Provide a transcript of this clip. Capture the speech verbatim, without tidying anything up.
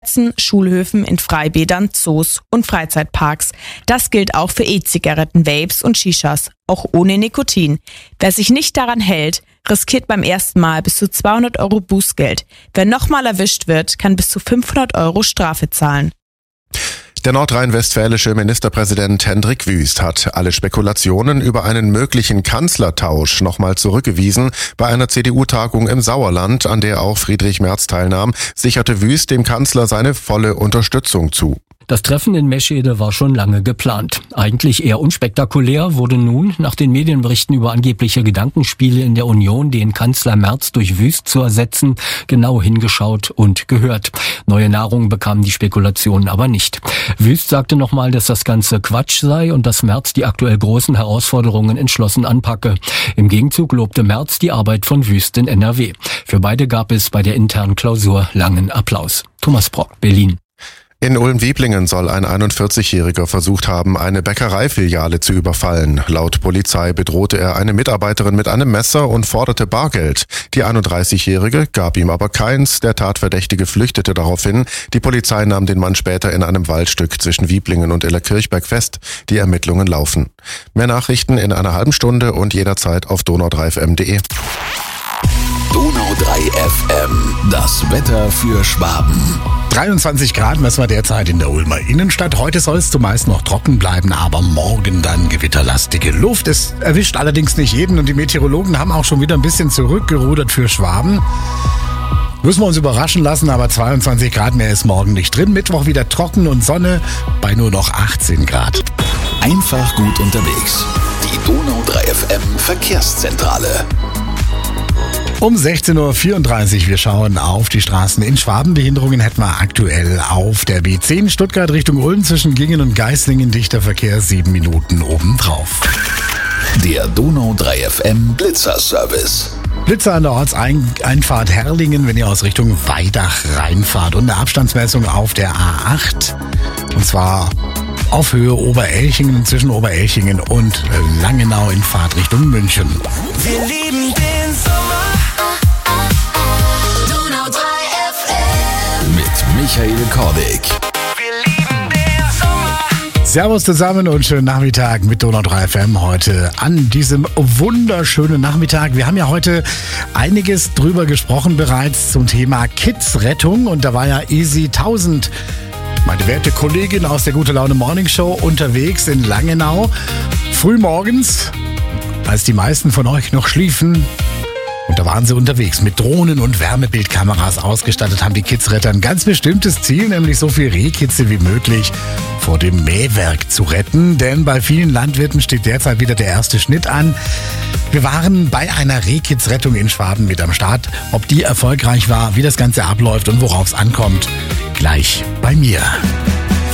Plätzen, Schulhöfen, in Freibädern, Zoos und Freizeitparks. Das gilt auch für E-Zigaretten, Vapes und Shishas, auch ohne Nikotin. Wer sich nicht daran hält, riskiert beim ersten Mal bis zu zweihundert Euro Bußgeld. Wer nochmal erwischt wird, kann bis zu fünfhundert Euro Strafe zahlen. Der nordrhein-westfälische Ministerpräsident Hendrik Wüst hat alle Spekulationen über einen möglichen Kanzlertausch nochmal zurückgewiesen. Bei einer C D U-Tagung im Sauerland, an der auch Friedrich Merz teilnahm, sicherte Wüst dem Kanzler seine volle Unterstützung zu. Das Treffen in Meschede war schon lange geplant. Eigentlich eher unspektakulär wurde nun, nach den Medienberichten über angebliche Gedankenspiele in der Union, den Kanzler Merz durch Wüst zu ersetzen, genau hingeschaut und gehört. Neue Nahrung bekamen die Spekulationen aber nicht. Wüst sagte nochmal, dass das Ganze Quatsch sei und dass Merz die aktuell großen Herausforderungen entschlossen anpacke. Im Gegenzug lobte Merz die Arbeit von Wüst in N R W. Für beide gab es bei der internen Klausur langen Applaus. Thomas Brock, Berlin. In Ulm-Wieblingen soll ein einundvierzigjähriger versucht haben, eine Bäckereifiliale zu überfallen. Laut Polizei bedrohte er eine Mitarbeiterin mit einem Messer und forderte Bargeld. Die einunddreißigjährige gab ihm aber keins. Der Tatverdächtige flüchtete daraufhin. Die Polizei nahm den Mann später in einem Waldstück zwischen Wieblingen und Illerkirchberg fest. Die Ermittlungen laufen. Mehr Nachrichten in einer halben Stunde und jederzeit auf donau drei f m punkt de. Donau drei F M, das Wetter für Schwaben. dreiundzwanzig Grad messen wir derzeit in der Ulmer Innenstadt. Heute soll es zumeist noch trocken bleiben, aber morgen dann gewitterlastige Luft. Es erwischt allerdings nicht jeden und die Meteorologen haben auch schon wieder ein bisschen zurückgerudert für Schwaben. Müssen wir uns überraschen lassen, aber zweiundzwanzig Grad mehr ist morgen nicht drin. Mittwoch wieder trocken und Sonne bei nur noch achtzehn Grad. Einfach gut unterwegs. Die Donau drei F M Verkehrszentrale. Um sechzehn Uhr vierunddreißig, wir schauen auf die Straßen in Schwaben. Behinderungen hätten wir aktuell auf der B zehn Stuttgart Richtung Ulm zwischen Gingen und Geislingen. Dichter Verkehr, sieben Minuten obendrauf. Der Donau drei F M Blitzerservice. Blitzer an der Ortseinfahrt Herrlingen, wenn ihr aus Richtung Weidach reinfahrt. Und eine Abstandsmessung auf der A acht. Und zwar auf Höhe Oberelchingen, zwischen Oberelchingen und Langenau in Fahrtrichtung München. Wir lieben den Sommer. Donau drei F M. Mit Michael Kordig. Wir lieben den Sommer. Servus zusammen und schönen Nachmittag mit Donau drei F M heute an diesem wunderschönen Nachmittag. Wir haben ja heute einiges drüber gesprochen bereits zum Thema Kids-Rettung und da war ja Easy tausend, meine werte Kollegin aus der Gute Laune Morning Show, unterwegs in Langenau. Frühmorgens, als die meisten von euch noch schliefen. Und da waren sie unterwegs mit Drohnen und Wärmebildkameras ausgestattet, haben die Kidsretter ein ganz bestimmtes Ziel, nämlich so viel Rehkitze wie möglich vor dem Mähwerk zu retten. Denn bei vielen Landwirten steht derzeit wieder der erste Schnitt an. Wir waren bei einer Rehkitzrettung in Schwaben mit am Start. Ob die erfolgreich war, wie das Ganze abläuft und worauf es ankommt, gleich bei mir.